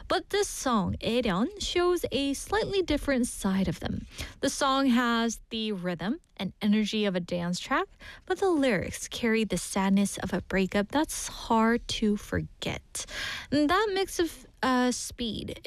But this song, Ereon, shows a slightly different side of them. The song has the rhythm and energy of a dance track, but the lyrics carry the sadness of a breakup that's hard to forget. And that mix of speed,